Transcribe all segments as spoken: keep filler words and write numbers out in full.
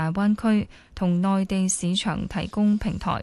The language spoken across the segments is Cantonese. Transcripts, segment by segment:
大灣區同內地市場提供平台。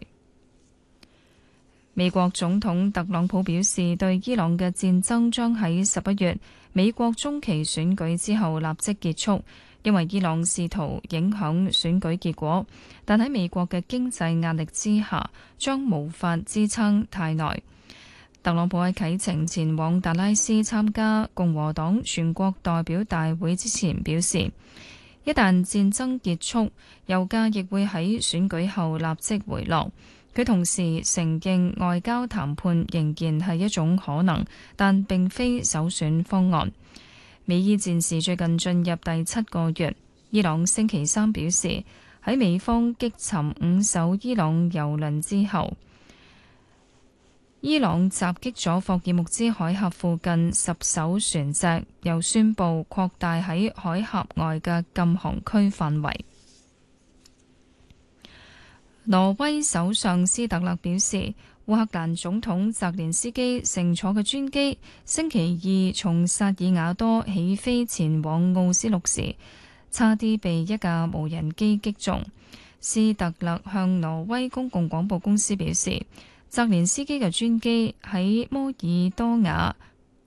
美國總統特朗普表示，對伊朗嘅戰爭將喺十一月美國中期選舉之後立即結束，因為伊朗試圖影響選舉結果，但喺美國嘅經濟壓力之下，將無法支撐太耐。特朗普喺啟程前往達拉斯參加共和黨全國代表大會之前表示，一旦戰爭結束，油價亦會喺選舉後立即回落。佢同時承認外交談判仍然係一種可能，但並非首選方案。美伊戰事最近進入第七個月，伊朗星期三表示喺美方擊沉五艘伊朗油輪之後，伊朗襲擊咗霍爾木茲海峽附近十艘船隻，又宣布擴大喺海峽外嘅禁航區範圍。挪威首相斯特勒表示，烏克蘭總統澤連斯基乘坐嘅專機星期二從薩爾瓦多起飛前往奧斯陸時，差啲被一架無人機擊中。斯特勒向挪威公共廣播公司表示，澤連斯基嘅專機喺摩爾多瓦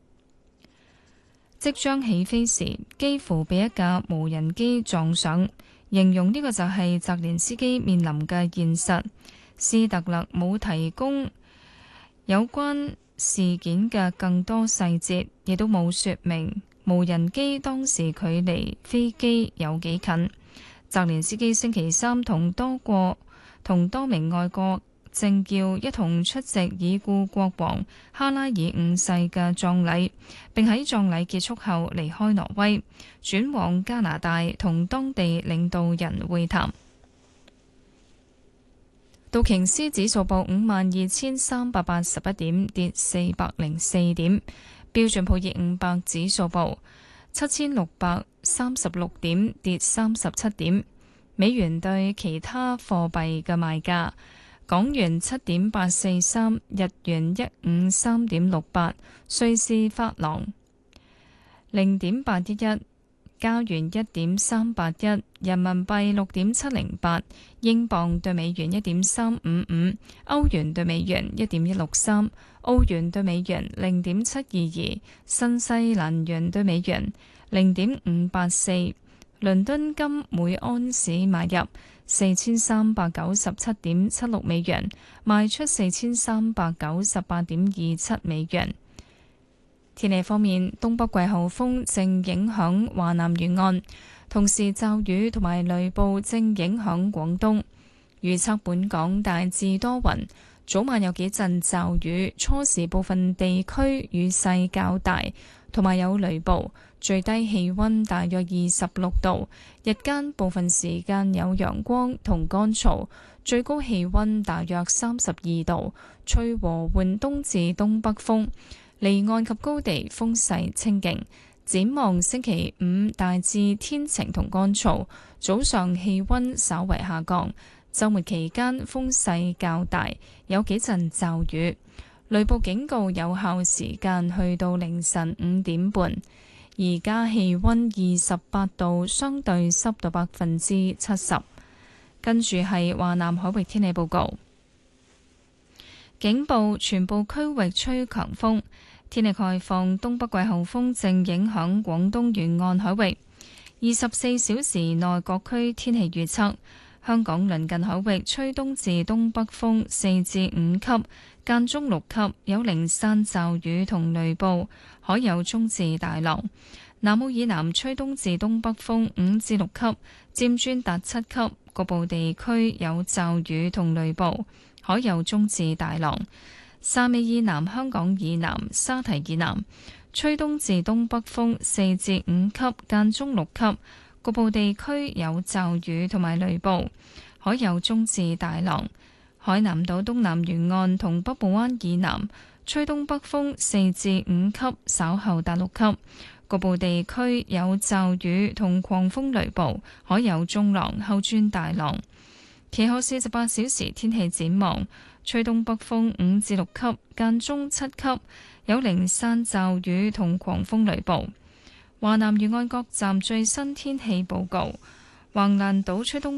即將起飛時，幾乎被一架無人機撞上。形容呢個就係澤連斯基面臨嘅現實。斯特勒冇提供有關事件嘅更多細節，亦都冇說明無人機當時距離飛機有幾近。澤連斯基星期三同多個同多名外國政要一同出席已故國王哈拉爾五世嘅葬禮，並喺葬禮結束後離開挪威，轉往加拿大同當地領導人會談。道瓊斯指數報五萬二千三百八十一點，跌四百零四點；標準普爾五百指數報七千六百三十六點，跌三十七點。美元對其他貨幣嘅賣價：港元七點八四三，日元一五三點六八，瑞士法郎零點八一一，加元一點三八一，人民幣六點七零八，英鎊對美元一點三五五，歐元對美元一點一六三，澳元對美元零點七二二，新西蘭元對美元零點五八四。倫敦金每安士買入四千三百九十七點七六美元，賣出四千三百九十八點二七美元。天氣方面，東北季候風正影響華南沿岸，同時驟雨同埋雷暴正影響廣東。預測本港大致多雲，早晚有幾陣驟雨，初時部分地區雨勢較大，同埋有雷暴。最低氣溫大約二十六度，日間部分時間有陽光同乾燥，最高氣溫大約三十二度，吹和緩東至東北風，離岸及高地風勢清勁。展望星期五大致天晴同乾燥，早上氣溫稍為下降，週末期間風勢較大，有幾陣驟雨，雷暴警告有效時間去到凌晨五點半。而家氣溫二十八度，相對濕度百分之七十。跟住係華南海域天氣報告，警報全部區域吹強風，天氣概況，東北季候風正影響廣東沿岸海域。二十四小時內各區天氣預測：香港鄰近海域吹東至東北風四至五級，間中六級，有零散驟雨同雷暴，海有中至大浪。南澳以南吹東至東北風五至六級，尖磚達七級，局部地區有驟雨同雷暴，海有中至大浪。汕尾以南、香港以南、沙堤以南吹東至東北風四至五級，間中六級，局部地區有驟雨同埋雷暴，海有中至大浪。海南島東南沿岸同北部灣以南吹東北風四至五級，稍後達六級，局部地區有驟雨同狂風雷暴，海有中浪，後轉大浪。其後四十八小時天氣展望，吹東北風五至六級，間中七級，有零散驟雨同狂風雷暴。華南沿岸各站最新天氣報告：橫瀾島吹東